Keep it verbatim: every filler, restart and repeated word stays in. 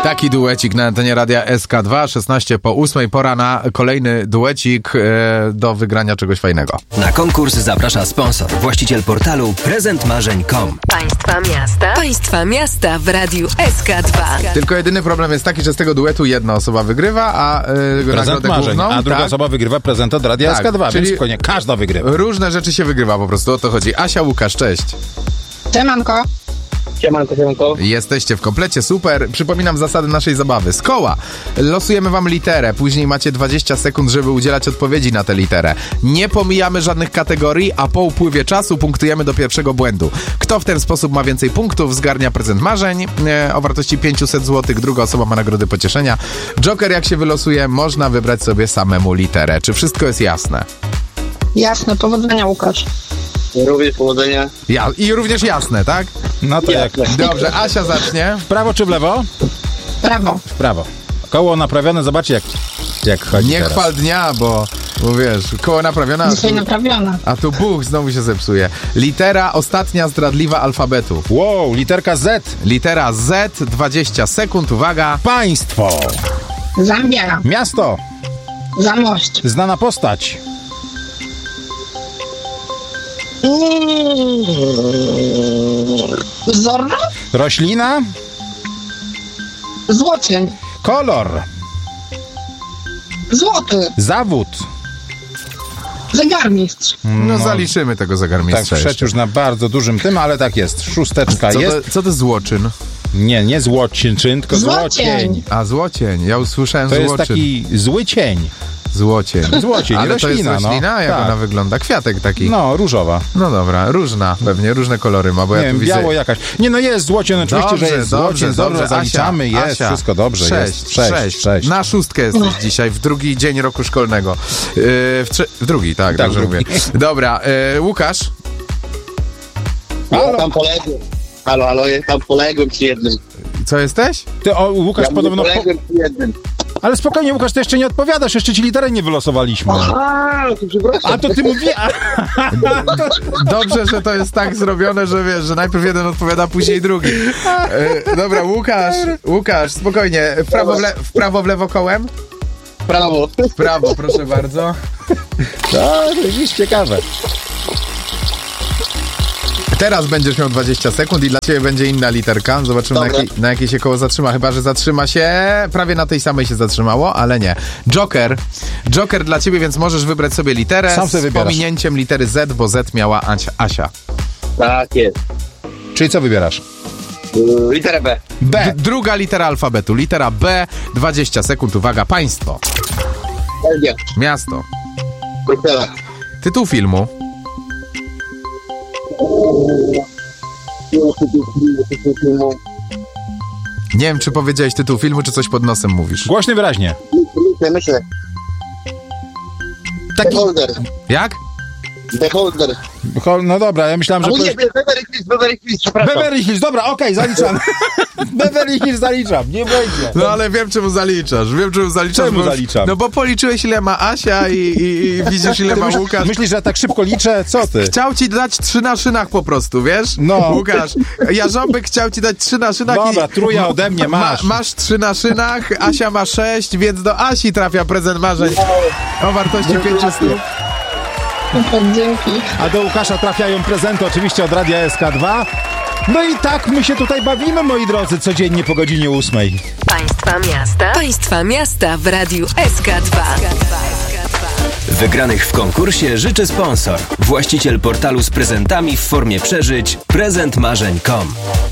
Taki duecik na antenie radia S K dwa, szesnaście po ósmej. Pora na kolejny duecik e, do wygrania czegoś fajnego. Na konkurs zaprasza sponsor, właściciel portalu prezent marzeń kropka com. Państwa miasta. Państwa miasta w radiu S K dwa. Tylko jedyny problem jest taki, że z tego duetu jedna osoba wygrywa, a e, prezent nagrodę marzeń, główną, a druga tak? osoba wygrywa prezent od radia Tak, S K dwa, czyli więc konie, każda wygrywa. Różne rzeczy się wygrywa po prostu, o to chodzi. Asia, Łukasz, cześć. Siemanko. Siemanko, siemanko. Jesteście w komplecie, super. Przypominam zasady naszej zabawy. Z koła losujemy wam literę, później macie dwadzieścia sekund, żeby udzielać odpowiedzi na tę literę. Nie pomijamy żadnych kategorii, a po upływie czasu punktujemy do pierwszego błędu. Kto w ten sposób ma więcej punktów, zgarnia prezent marzeń e, o wartości pięćset złotych, druga osoba ma nagrody pocieszenia. Joker, jak się wylosuje, można wybrać sobie samemu literę. Czy wszystko jest jasne? Jasne, powodzenia, Łukasz. Również powodzenia. Ja, I również jasne, tak? No to jak? Dobrze, Asia zacznie. W prawo czy w lewo? Brawo. W prawo. Koło naprawione, zobaczcie jak, jak chodzi Nie teraz. chwal dnia, bo, bo wiesz, koło naprawione, a Dzisiaj tu, naprawiona. a tu buch, znowu się zepsuje. Litera ostatnia zdradliwa alfabetu. Wow, literka Z. Litera Z, dwadzieścia sekund, uwaga. Państwo. Zambia. Miasto. Zamość. Znana postać. Zorro. Roślina. Złocień. Kolor. Złoty. Zawód. Zegarmistrz. No, zaliczymy tego Tak, zegarmistrza wszedł jeszcze. już na bardzo dużym tym, ale tak jest. Szósteczka Co jest. to, co to złoczyn? Nie, nie złocień, tylko Złocień. złocień. A, złocień. Ja usłyszałem To jest złoczyn. taki zły cień. Złocień. Złocień, Ale to jest roślina, no. roślina? Jak Tak. ona wygląda? Kwiatek taki. No. No, różowa. dobra, różna. Pewnie różne kolory ma, bo Nie ja tu wiem, widzę... biało jakaś. Nie, no jest złocień, oczywiście, Dobrze, że jest dobrze, złocień. Dobrze, dobrze. zaliczamy, Asia, jest, Asia. wszystko dobrze Sześć, jest. Sześć, sześć. sześć. Na szóstkę jesteś dzisiaj, w drugi dzień roku szkolnego. Yy, w, trze- w drugi, tak, Tak, dobrze drugi. mówię. Dobra, yy, Łukasz. Ja tam poległem. Halo, halo, ja tam poległem przy jednym. Co jesteś? Ty, o, Łukasz, Ja podobno... Po... poległem przy jednym. Ale spokojnie, Łukasz, ty jeszcze nie odpowiadasz, jeszcze ci literę nie wylosowaliśmy. A, to przepraszam. A to ty mówisz... Dobrze, że to jest tak zrobione, że wiesz, że najpierw jeden odpowiada, później drugi. Yy, dobra, Łukasz, Łukasz, spokojnie. W prawo, w, le- w prawo, w lewo kołem? Prawo. W prawo, proszę bardzo. To jest ciekawe. Teraz będziesz miał dwadzieścia sekund i dla ciebie będzie inna literka. Zobaczymy, na Dobra. jakiej, na jakiej się koło zatrzyma. Chyba że zatrzyma się... Prawie na tej samej się zatrzymało, ale nie. Joker. Joker dla ciebie, więc możesz wybrać sobie literę Sam sobie z wybierasz. pominięciem litery Z, bo Z miała Acia- Asia. Tak jest. Czyli co wybierasz? Yy, Literę B. B. D- druga litera alfabetu. Litera B. dwadzieścia sekund. Uwaga. Państwo. Belgia. Miasto. Bruksela. Tytuł filmu. Nie wiem, czy powiedziałeś tytuł filmu, czy coś pod nosem mówisz. Głośno wyraźnie. Myślę, myślę. Taki... Beholder. Jak? Beholder. Cho- No dobra, ja myślałem, że... A nie, powiesz- Beverly Hills, Beverly Hills, przepraszam. Beverly Hills, dobra, okej, zaliczam. Beverly Hills zaliczam, nie będzie. No ale wiem, czemu zaliczasz. Wiem, czemu zaliczasz. Czemu bo, zaliczam? No bo policzyłeś, ile ma Asia i, i, i widzisz, ile Ty ma myśl, Łukasz. myślisz, że ja tak szybko liczę? Co ty? Chciał ci dać trzy na szynach po prostu, wiesz? No. Łukasz, Jarząbek chciał ci dać trzy na szynach Dobra, i... truja ode mnie masz. Ma, masz trzy na szynach, Asia ma sześć, więc do Asi trafia prezent marzeń o wartości pięćset. Super, dzięki. A do Łukasza trafiają prezenty oczywiście od Radia S K dwa. No i tak my się tutaj bawimy, moi drodzy, codziennie po godzinie ósmej. Państwa miasta. Państwa miasta w radiu S K dwa. Wygranych w konkursie życzy sponsor, właściciel portalu z prezentami w formie przeżyć prezent marzeń kropka com.